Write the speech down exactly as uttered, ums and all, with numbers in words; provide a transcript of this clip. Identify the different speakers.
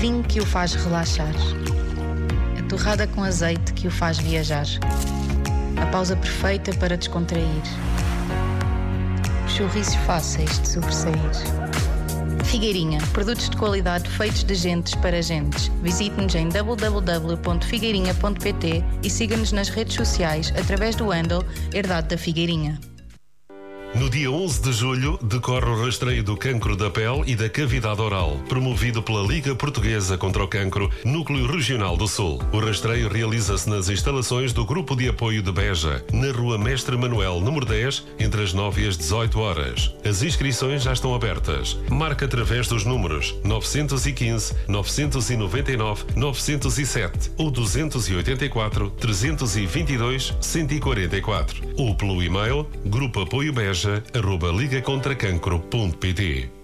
Speaker 1: vinho que o faz relaxar, a torrada com azeite que o faz viajar, a pausa perfeita para descontrair, os sorrisos fáceis de sobressair. Figueirinha, produtos de qualidade feitos de gentes para gentes. Visite-nos em w w w ponto figueirinha ponto p t e siga-nos nas redes sociais através do handle Herdade da Figueirinha.
Speaker 2: No dia onze de julho, decorre o rastreio do cancro da pele e da cavidade oral, promovido pela Liga Portuguesa contra o Cancro, Núcleo Regional do Sul. O rastreio realiza-se nas instalações do Grupo de Apoio de Beja, na Rua Mestre Manuel, número dez, entre as nove e as dezoito horas. As inscrições já estão abertas. Marque através dos números nove um cinco, nove nove nove, nove zero sete ou dois oito quatro, três dois dois, um zero quatro quatro ou pelo e-mail grupo apoio beja arroba liga contra cancro ponto p t.